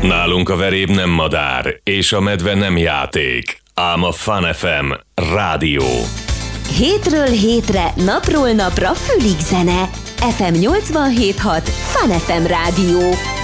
Nálunk a veréb nem madár, és a medve nem játék, ám a Fun FM rádió. Hétről hétre, napról napra fülig zene. FM 87.6 Fun FM rádió.